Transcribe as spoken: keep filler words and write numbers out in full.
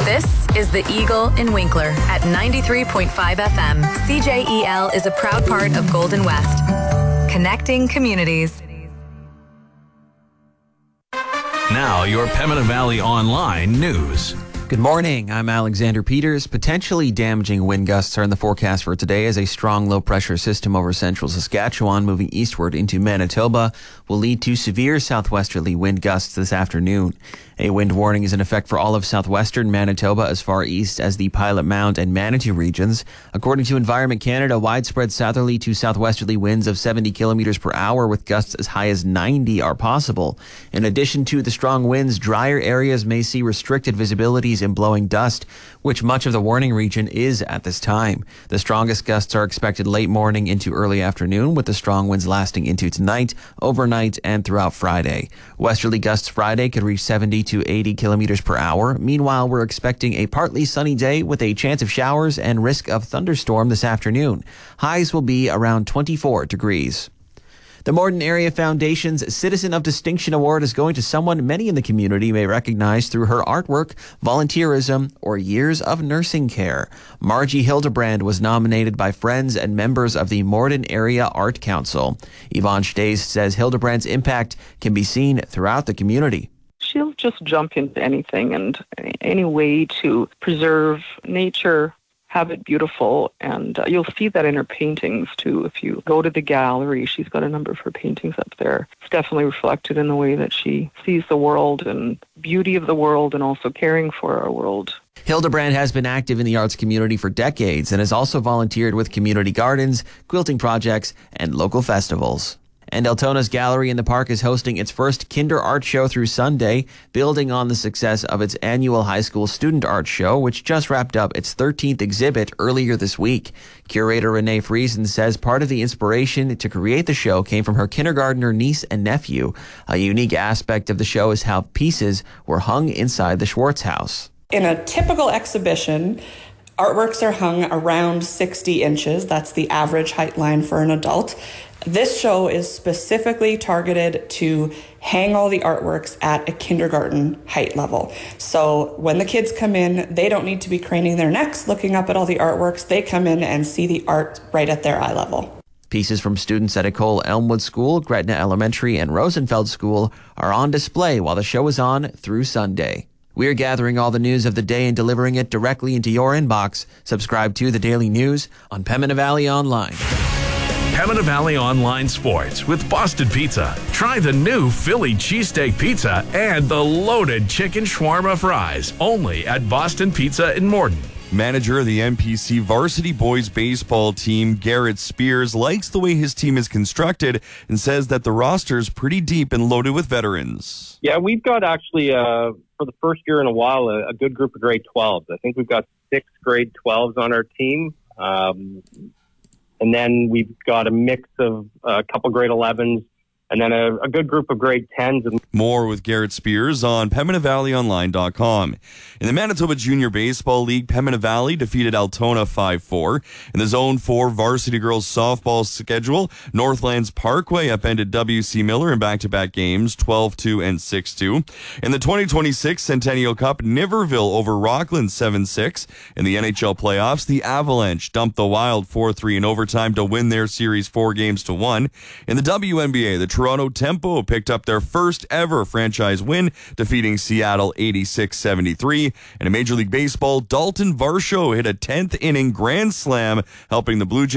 This is The Eagle in Winkler at ninety-three point five F M. C J E L is a proud part of Golden West. Connecting communities. Now, your Pembina Valley Online news. Good morning. I'm Alexander Peters. Potentially damaging wind gusts are in the forecast for today as a strong low-pressure system over central Saskatchewan moving eastward into Manitoba will lead to severe southwesterly wind gusts this afternoon. A wind warning is in effect for all of southwestern Manitoba as far east as the Pilot Mound and Manitou regions. According to Environment Canada, widespread southerly to southwesterly winds of seventy kilometers per hour with gusts as high as ninety are possible. In addition to the strong winds, drier areas may see restricted visibilities and blowing dust, which much of the warning region is at this time. The strongest gusts are expected late morning into early afternoon, with the strong winds lasting into tonight, overnight, and throughout Friday. Westerly gusts Friday could reach seventy to eighty kilometers per hour. Meanwhile, we're expecting a partly sunny day with a chance of showers and risk of thunderstorm this afternoon. Highs will be around twenty-four degrees. The Morden Area Foundation's Citizen of Distinction Award is going to someone many in the community may recognize through her artwork, volunteerism, or years of nursing care. Margie Hildebrand was nominated by friends and members of the Morden Area Art Council. Yvonne Stace says Hildebrand's impact can be seen throughout the community. She'll just jump into anything and any way to preserve nature, have it beautiful, and uh, you'll see that in her paintings too. If you go to the gallery, she's got a number of her paintings up there. It's definitely reflected in the way that she sees the world and beauty of the world and also caring for our world. Hildebrand has been active in the arts community for decades and has also volunteered with community gardens, quilting projects, and local festivals. And Altona's Gallery in the Park is hosting its first Kinder Art Show through Sunday, building on the success of its annual high school student art show, which just wrapped up its thirteenth exhibit earlier this week. Curator Renee Friesen says part of the inspiration to create the show came from her kindergartner niece and nephew. A unique aspect of the show is how pieces were hung inside the Schwartz house. In a typical exhibition, artworks are hung around sixty inches. That's the average height line for an adult. This show is specifically targeted to hang all the artworks at a kindergarten height level. So when the kids come in, they don't need to be craning their necks looking up at all the artworks. They come in and see the art right at their eye level. Pieces from students at Ecole Elmwood School, Gretna Elementary, and Rosenfeld School are on display while the show is on through Sunday. We're gathering all the news of the day and delivering it directly into your inbox. Subscribe to The Daily News on Pembina Valley Online. Pembina Valley Online Sports with Boston Pizza. Try the new Philly cheesesteak pizza and the loaded chicken shawarma fries. Only at Boston Pizza in Morden. Manager of the N P C varsity boys baseball team, Garrett Spears, likes the way his team is constructed and says that the roster's pretty deep and loaded with veterans. Yeah, we've got actually, uh, for the first year in a while, a, a good group of grade twelves. I think we've got six grade twelves on our team. Um, And then we've got a mix of a couple grade elevens and then a, a good group of grade tens. And more with Garrett Spears on Pembina Valley Online dot com. In the Manitoba Junior Baseball League, Pembina Valley defeated Altona five four. In the Zone four varsity girls softball schedule, Northlands Parkway upended W C Miller in back-to-back games, twelve two and six two. In the twenty twenty-six Centennial Cup, Niverville over Rockland seven six. In the N H L playoffs, the Avalanche dumped the Wild four three in overtime to win their series four games to one. In the W N B A, the Toronto Tempo picked up their first ever franchise win, defeating Seattle eighty-six seventy-three. And in Major League Baseball, Dalton Varsho hit a tenth inning grand slam, helping the Blue Jays